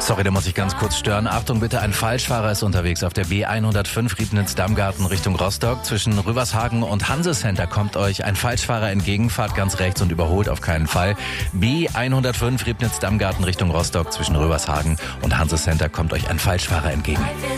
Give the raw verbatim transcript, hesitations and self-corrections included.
Sorry, da muss ich ganz kurz stören. Achtung bitte, ein Falschfahrer ist unterwegs auf der B hundertfünf Riebnitz-Dammgarten Richtung Rostock. Zwischen Rübershagen und Hanse-Center kommt euch ein Falschfahrer entgegen. Fahrt ganz rechts und überholt auf keinen Fall. B hundertfünf Riebnitz-Dammgarten Richtung Rostock. Zwischen Rübershagen und Hanse-Center kommt euch ein Falschfahrer entgegen.